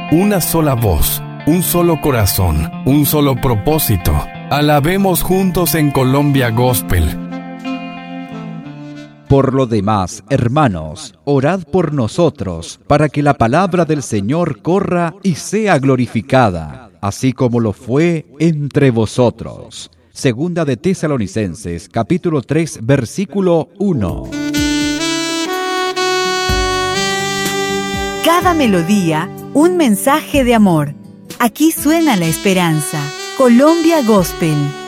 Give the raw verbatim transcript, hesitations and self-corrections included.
una sola voz, un solo corazón, un solo propósito. Alabemos juntos en Colombia Gospel. Por lo demás, hermanos, orad por nosotros, para que la palabra del Señor corra y sea glorificada, así como lo fue entre vosotros. Segunda de Tesalonicenses, capítulo tres, versículo uno. Cada melodía, un mensaje de amor. Aquí suena la esperanza. Colombia Gospel.